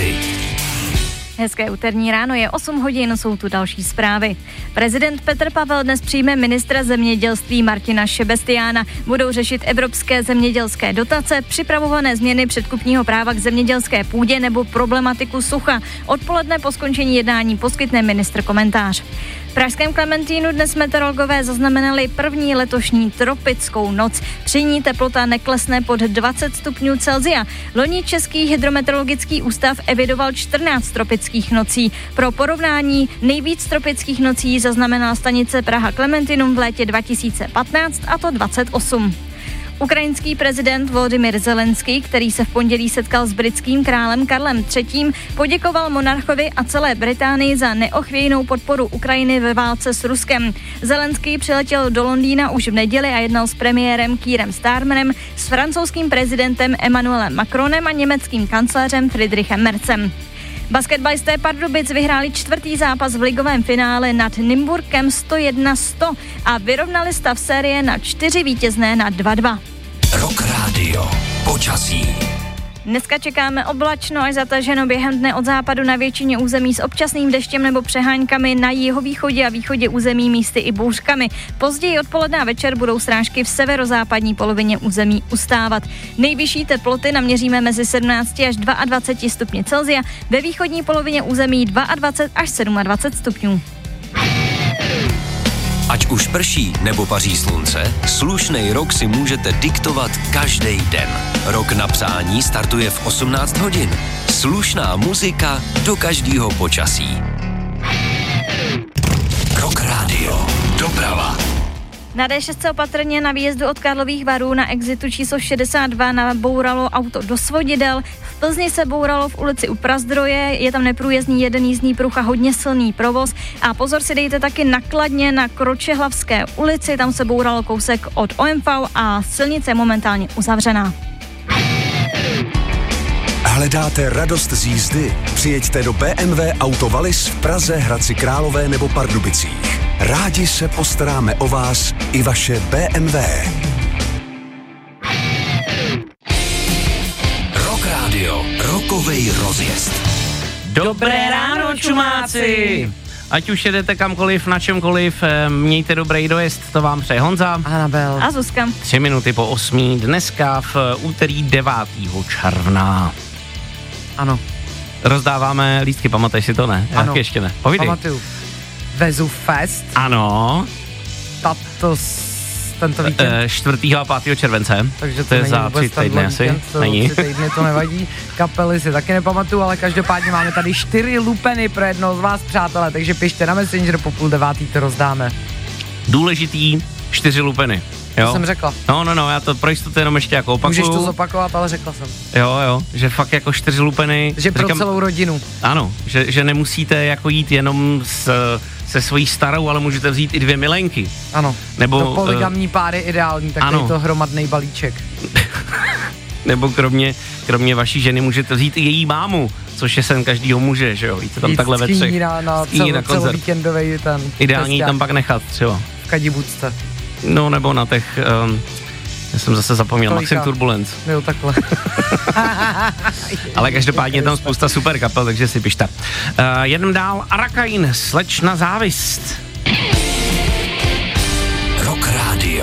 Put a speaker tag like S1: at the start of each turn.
S1: zprávy.
S2: Hezké úterní ráno, je 8 hodin, jsou tu další zprávy. Prezident Petr Pavel dnes přijme ministra zemědělství Martina Šebestiána. Budou řešit evropské zemědělské dotace, připravované změny předkupního práva k zemědělské půdě nebo problematiku sucha. Odpoledne po skončení jednání poskytne ministr komentář. V pražském Klementínu dnes meteorologové zaznamenali první letošní tropickou noc. Při ní teplota neklesne pod 20 stupňů Celsia. Loni Český hydrometeorologický ústav evidoval 14 tropických nocí. Pro porovnání nejvíc tropických nocí zaznamenala stanice Praha Klementinum v létě 2015, a to 28. Ukrajinský prezident Volodymyr Zelenský, který se v pondělí setkal s britským králem Karlem III., poděkoval monarchovi a celé Británii za neochvějnou podporu Ukrajiny ve válce s Ruskem. Zelenský přiletěl do Londýna už v neděli a jednal s premiérem Keirem Starmerem, s francouzským prezidentem Emmanuelem Macronem a německým kancléřem Friedrichem Merzem. Basketbalisté Pardubic vyhráli čtvrtý zápas v ligovém finále nad Nymburkem 101-100 a vyrovnali stav série na 4 vítězné na 2-2.
S1: Rock Radio. Počasí.
S2: Dneska čekáme oblačno až zataženo během dne od západu na většině území s občasným deštěm nebo přeháňkami, na jihovýchodě a východě území místy i bouřkami. Později odpoledne a večer budou srážky v severozápadní polovině území ustávat. Nejvyšší teploty naměříme mezi 17 až 22 stupni Celsia, ve východní polovině území 22 až 27 stupňů.
S1: Ať už prší nebo paří slunce, slušnej rok si můžete diktovat každý den. Rok na přání startuje v 18 hodin. Slušná muzika do každého počasí. Rock Radio. Doprava.
S2: Na D6 opatrně na výjezdu od Karlových Varů na exitu číslo 62 nabouralo auto do svodidel. V Plzni se bouralo v ulici u Prazdroje, je tam neprůjezdný jeden jízdní pruh a hodně silný provoz. A pozor si dejte taky na Kladně na Kročehlavské ulici, tam se bouralo kousek od OMV a silnice je momentálně uzavřená.
S3: Hledáte radost z jízdy? Přijeďte do BMW Auto Wallis v Praze, Hradci Králové nebo Pardubicích. Rádi se postaráme o vás i vaše BMW.
S1: Rock Radio. Rokovej rozjezd.
S4: Dobré ráno, čumáci! Ať už jedete kamkoliv, na čemkoliv, mějte dobrý dojezd, to vám přeje Honza.
S5: Anabel.
S2: A Zuzka.
S4: 3 minuty po 8, dneska v úterý 9. června.
S5: Ano.
S4: Rozdáváme lístky, pamatuješ si to, ne?
S5: Ano.
S4: Jak ještě ne? Povídej.
S5: Pamatuju. Vezu Fest.
S4: Ano.
S5: Tento víkend.
S4: 4. a 5. července.
S5: Takže
S4: to je za 3 týdny asi. Není.
S5: 3 týdny to nevadí. Kapely si taky nepamatuju, ale každopádně máme tady 4 lupeny pro jednoho z vás, přátelé, takže pište na Messenger, po 8:30 to rozdáme.
S4: Důležitý 4 lupeny. Jo?
S5: To jsem řekla.
S4: No, já to pro jistotu jenom ještě jako opakuju.
S5: Můžeš to zopakovat, ale řekla jsem.
S4: Jo, že fakt jako 4 lupeny.
S5: Že pro celou rodinu.
S4: Ano, že nemusíte jako jít jenom se svojí starou, ale můžete vzít i 2 milenky.
S5: Ano,
S4: nebo
S5: to polygamní páry ideální, takový to hromadný balíček.
S4: Nebo kromě vaší ženy můžete vzít i její mámu, což je sen každýho muže, že jo, víte tam takhle ve třech.
S5: Na celovíkendovej ten.
S4: Ideální tam pak nechat třeba.
S5: V Kadibudce.
S4: No nebo na těch, já jsem zase zapomněl, Maxim Turbulence.
S5: Jo, takhle.
S4: Ale každopádně je tam spousta super kapel, takže si pište. Jedem dál, Arakain, Slečna závist.